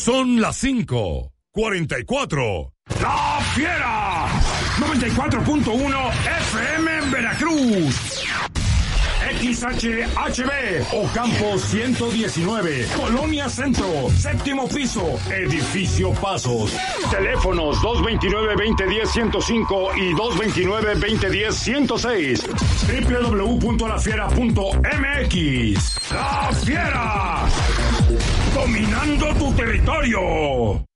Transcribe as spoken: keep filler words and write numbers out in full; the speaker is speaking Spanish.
Son las cinco cuarenta y cuatro. ¡La Fiera! noventa y cuatro punto uno F M en Veracruz. X H H B Ocampo ciento diecinueve, Colonia Centro, séptimo piso, Edificio Pasos. Teléfonos dos veintinueve, veinte diez, ciento cinco y dos veintinueve, veinte diez, ciento seis. doble u doble u doble u punto la fiera punto m x. ¡La Fiera! Dominando tu territorio.